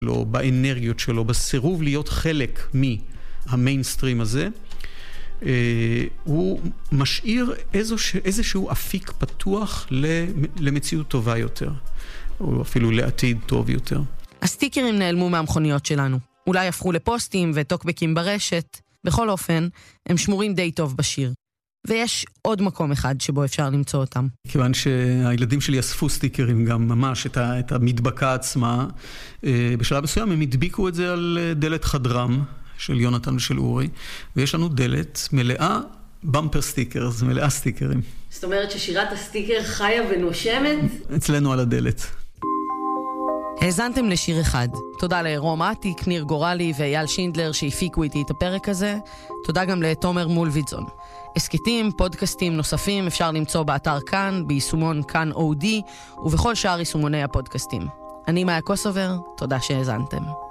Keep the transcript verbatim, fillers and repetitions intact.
לא באנרגיות שלו, בסירוב להיות חלק מהמיינסטרים הזה, הוא משאיר איזשהו אפיק פתוח למציאות טובה יותר, או אפילו לעתיד טוב יותר. הסטיקרים נעלמו מהמכוניות שלנו. אולי הפכו לפוסטים וטוקבקים ברשת. בכל אופן, הם שמורים די טוב בשיר. ויש עוד מקום אחד שבו אפשר למצוא אותם. כיוון שהילדים שלי אספו סטיקרים גם ממש, את, ה, את המדבקה עצמה. בשלב מסוים הם הדביקו את זה על דלת חדרם של יונתן ושל אורי, ויש לנו דלת מלאה במפר סטיקרס, מלאה סטיקרים. זאת אומרת ששירת הסטיקר חיה ונושמת? אצלנו על הדלת. האזנתם לשיר אחד. תודה לרום עתיק, ניר גורלי ואייל שינדלר שהפיקו איתי את הפרק הזה. תודה גם לתומר מולביטזון. הסקטים, פודקאסטים נוספים אפשר למצוא באתר כאן, ביישומון כאן אודי, ובכל שאר יישומוני הפודקאסטים. אני מאיה קוסובר, תודה שהאזנתם.